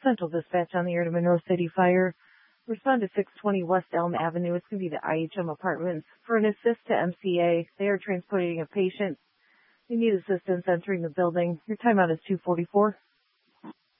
Central Dispatch on the air to Monroe City Fire. Respond to 620 West Elm Avenue. It's going to be the IHM Apartments. For an assist to MCA, they are transporting a patient. They need assistance entering the building. Your timeout is 2:44.